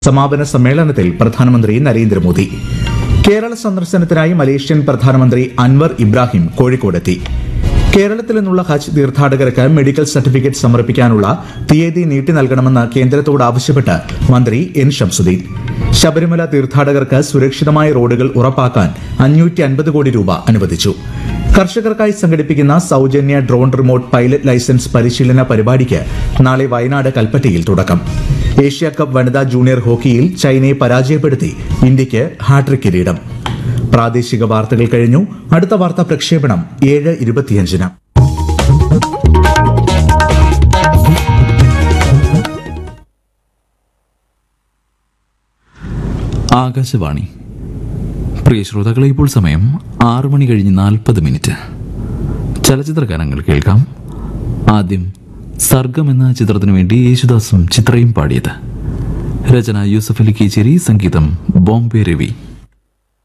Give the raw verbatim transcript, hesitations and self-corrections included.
സമാപന സമ്മേളനത്തിൽ പ്രധാനമന്ത്രി നരേന്ദ്രമോദി. കേരള സന്ദർശനത്തിനായി മലേഷ്യൻ പ്രധാനമന്ത്രി അൻവർ ഇബ്രാഹിം കോഴിക്കോടെത്തി. കേരളത്തിൽ നിന്നുള്ള ഹജ്ജ് തീർത്ഥാടകർക്ക് മെഡിക്കൽ സർട്ടിഫിക്കറ്റ് സമർപ്പിക്കാനുള്ള തീയതി നീട്ടി നൽകണമെന്ന് കേന്ദ്രത്തോട് ആവശ്യപ്പെട്ട് മന്ത്രി എൻ ഷംസുദ്ദീൻ. ശബരിമല തീർത്ഥാടകർക്ക് സുരക്ഷിതമായ റോഡുകൾ ഉറപ്പാക്കാൻ അഞ്ഞൂറ്റി അൻപത് കോടി രൂപ അനുവദിച്ചു. കർഷകർക്കായി സംഘടിപ്പിക്കുന്ന സൌജന്യ ഡ്രോൺ റിമോട്ട് പൈലറ്റ് ലൈസൻസ് പരിശീലന പരിപാടിക്ക് നാളെ വയനാട് കൽപ്പറ്റയിൽ തുടക്കം. ഏഷ്യ കപ്പ് വനിതാ ജൂനിയർ ഹോക്കിയിൽ ചൈനയെ പരാജയപ്പെടുത്തി ഇന്ത്യയ്ക്ക് ഹാട്രിക് കിരീടം. പ്രാദേശിക വാർത്തകൾ കഴിഞ്ഞു. അടുത്ത വാർത്താ പ്രക്ഷേപണം ഏഴ് ഇരുപത്തിയഞ്ചിന്. ആകാശവാണി. പ്രിയ ശ്രോതാക്കളെ, ഇപ്പോൾ സമയം ആറു മണി കഴിഞ്ഞ് നാൽപ്പത് മിനിറ്റ്. ചലച്ചിത്ര ഗാനങ്ങൾ കേൾക്കാം. ആദ്യം സർഗം എന്ന ചിത്രത്തിനു വേണ്ടി യേശുദാസും ചിത്രയും പാടിയത്. രചന യൂസഫ് അലി കീച്ചേരി, സംഗീതം ബോംബെ രവി.